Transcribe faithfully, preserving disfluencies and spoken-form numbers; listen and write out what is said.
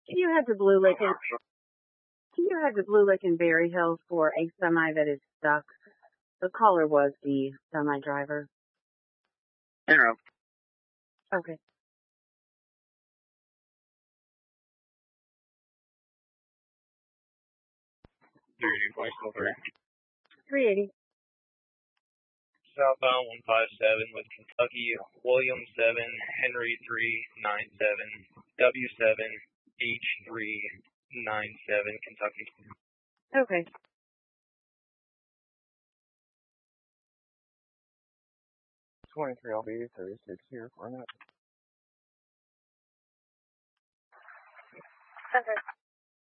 Can you head to Blue Lake and can you head to Blue Lake and Berry Hill for a semi that is stuck? The caller was the semi driver. Arrow. Okay. three eighty point three. three eighty. Southbound one five seven with Kentucky, William seven, Henry three nine seven, W seven, H three nine seven, Kentucky. Okay. twenty-three L B thirty-six here for that. Okay.